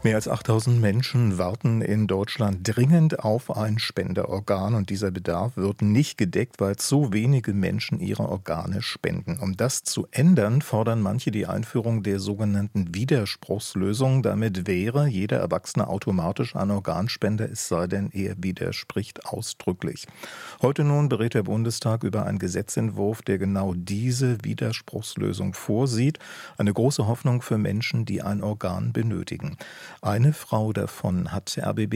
Mehr als 8000 Menschen warten in Deutschland dringend auf ein Spenderorgan und dieser Bedarf wird nicht gedeckt, weil zu wenige Menschen ihre Organe spenden. Um das zu ändern, fordern manche die Einführung der sogenannten Widerspruchslösung. Damit wäre jeder Erwachsene automatisch ein Organspender, es sei denn, er widerspricht ausdrücklich. Heute nun berät der Bundestag über einen Gesetzentwurf, der genau diese Widerspruchslösung vorsieht. Eine große Hoffnung für Menschen, die ein Organ benötigen. Eine Frau davon hat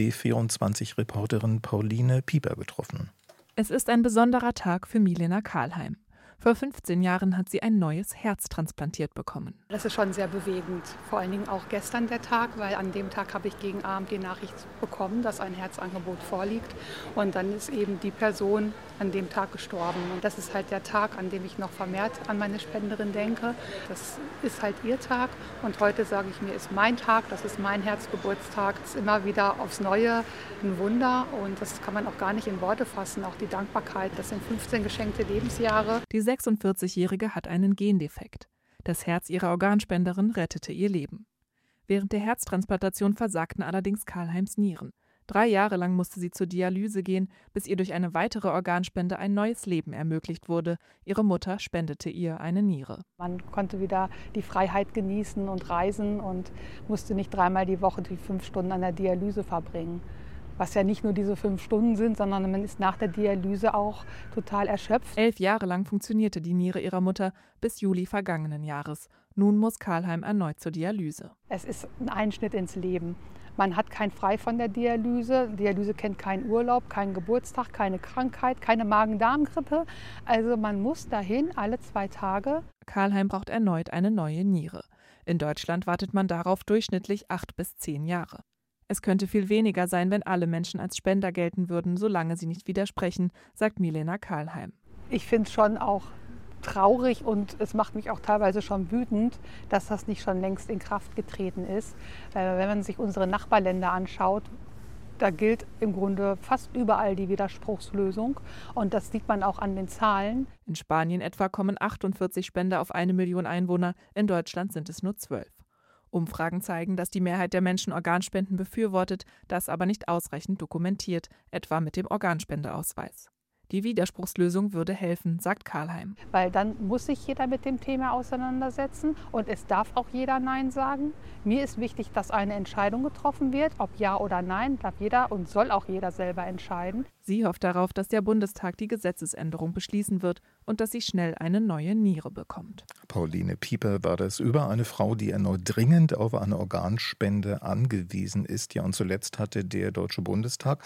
RBB24-Reporterin Pauline Pieper getroffen. Es ist ein besonderer Tag für Milena Karlheim. Vor 15 Jahren hat sie ein neues Herz transplantiert bekommen. Das ist schon sehr bewegend. Vor allen Dingen auch gestern der Tag, weil an dem Tag habe ich gegen Abend die Nachricht bekommen, dass ein Herzangebot vorliegt. Und dann ist eben die Person an dem Tag gestorben. Und das ist halt der Tag, an dem ich noch vermehrt an meine Spenderin denke. Das ist halt ihr Tag. Und heute sage ich mir, ist mein Tag, das ist mein Herzgeburtstag. Es ist immer wieder aufs Neue ein Wunder. Und das kann man auch gar nicht in Worte fassen. Auch die Dankbarkeit, das sind 15 geschenkte Lebensjahre. Die 46-Jährige hat einen Gendefekt. Das Herz ihrer Organspenderin rettete ihr Leben. Während der Herztransplantation versagten allerdings Karlheims Nieren. 3 Jahre lang musste sie zur Dialyse gehen, bis ihr durch eine weitere Organspende ein neues Leben ermöglicht wurde. Ihre Mutter spendete ihr eine Niere. Man konnte wieder die Freiheit genießen und reisen und musste nicht 3-mal die Woche die 5 Stunden an der Dialyse verbringen. Was ja nicht nur diese 5 Stunden sind, sondern man ist nach der Dialyse auch total erschöpft. 11 Jahre lang funktionierte die Niere ihrer Mutter bis Juli vergangenen Jahres. Nun muss Karlheim erneut zur Dialyse. Es ist ein Einschnitt ins Leben. Man hat kein Frei von der Dialyse. Dialyse kennt keinen Urlaub, keinen Geburtstag, keine Krankheit, keine Magen-Darm-Grippe. Also man muss dahin alle 2 Tage. Karlheim braucht erneut eine neue Niere. In Deutschland wartet man darauf durchschnittlich 8 bis 10 Jahre. Es könnte viel weniger sein, wenn alle Menschen als Spender gelten würden, solange sie nicht widersprechen, sagt Milena Karlheim. Ich finde es schon auch traurig und es macht mich auch teilweise schon wütend, dass das nicht schon längst in Kraft getreten ist. Wenn man sich unsere Nachbarländer anschaut, da gilt im Grunde fast überall die Widerspruchslösung und das sieht man auch an den Zahlen. In Spanien etwa kommen 48 Spender auf 1 Million Einwohner, in Deutschland sind es nur 12. Umfragen zeigen, dass die Mehrheit der Menschen Organspenden befürwortet, das aber nicht ausreichend dokumentiert, etwa mit dem Organspendeausweis. Die Widerspruchslösung würde helfen, sagt Karlheim. Weil dann muss sich jeder mit dem Thema auseinandersetzen und es darf auch jeder Nein sagen. Mir ist wichtig, dass eine Entscheidung getroffen wird, ob Ja oder Nein, darf jeder und soll auch jeder selber entscheiden. Sie hofft darauf, dass der Bundestag die Gesetzesänderung beschließen wird und dass sie schnell eine neue Niere bekommt. Pauline Pieper war das über eine Frau, die erneut dringend auf eine Organspende angewiesen ist. Ja, und zuletzt hatte der Deutsche Bundestag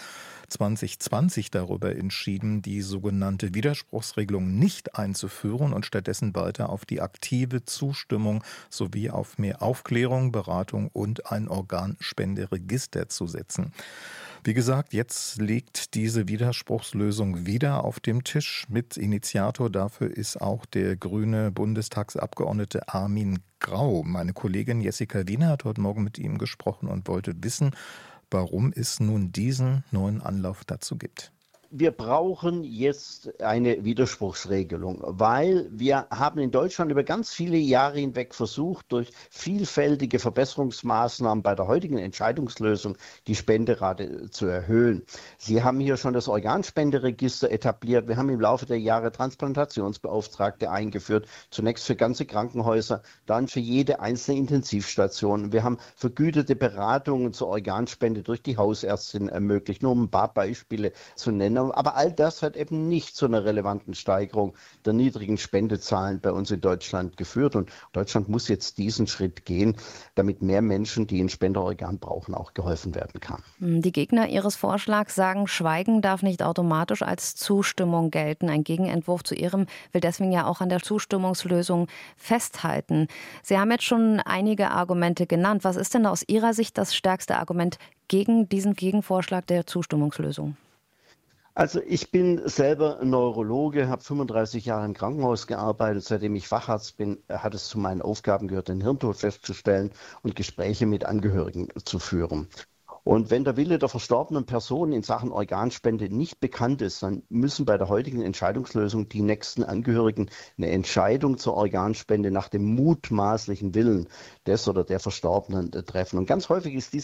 2020 darüber entschieden, die sogenannte Widerspruchsregelung nicht einzuführen und stattdessen weiter auf die aktive Zustimmung sowie auf mehr Aufklärung, Beratung und ein Organspenderegister zu setzen. Wie gesagt, jetzt liegt diese Widerspruchslösung wieder auf dem Tisch. Mitinitiator dafür ist auch der grüne Bundestagsabgeordnete Armin Grau. Meine Kollegin Jessica Wiener hat heute Morgen mit ihm gesprochen und wollte wissen, warum es nun diesen neuen Anlauf dazu gibt. Wir brauchen jetzt eine Widerspruchsregelung, weil wir haben in Deutschland über ganz viele Jahre hinweg versucht, durch vielfältige Verbesserungsmaßnahmen bei der heutigen Entscheidungslösung die Spenderate zu erhöhen. Sie haben hier schon das Organspenderegister etabliert. Wir haben im Laufe der Jahre Transplantationsbeauftragte eingeführt, zunächst für ganze Krankenhäuser, dann für jede einzelne Intensivstation. Wir haben vergütete Beratungen zur Organspende durch die Hausärztin ermöglicht, nur um ein paar Beispiele zu nennen. Aber all das hat eben nicht zu einer relevanten Steigerung der niedrigen Spendezahlen bei uns in Deutschland geführt. Und Deutschland muss jetzt diesen Schritt gehen, damit mehr Menschen, die ein Spenderorgan brauchen, auch geholfen werden kann. Die Gegner Ihres Vorschlags sagen, Schweigen darf nicht automatisch als Zustimmung gelten. Ein Gegenentwurf zu Ihrem will deswegen ja auch an der Zustimmungslösung festhalten. Sie haben jetzt schon einige Argumente genannt. Was ist denn aus Ihrer Sicht das stärkste Argument gegen diesen Gegenvorschlag der Zustimmungslösung? Also ich bin selber Neurologe, habe 35 Jahre im Krankenhaus gearbeitet. Seitdem ich Facharzt bin, hat es zu meinen Aufgaben gehört, den Hirntod festzustellen und Gespräche mit Angehörigen zu führen. Und wenn der Wille der verstorbenen Person in Sachen Organspende nicht bekannt ist, dann müssen bei der heutigen Entscheidungslösung die nächsten Angehörigen eine Entscheidung zur Organspende nach dem mutmaßlichen Willen des oder der Verstorbenen treffen. Und ganz häufig ist diese